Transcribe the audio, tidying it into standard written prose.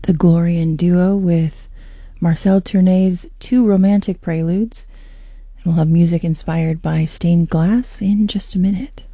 the Glorian duo with Marcel Tournay's Two Romantic Preludes. And we'll have music inspired by stained glass in just a minute.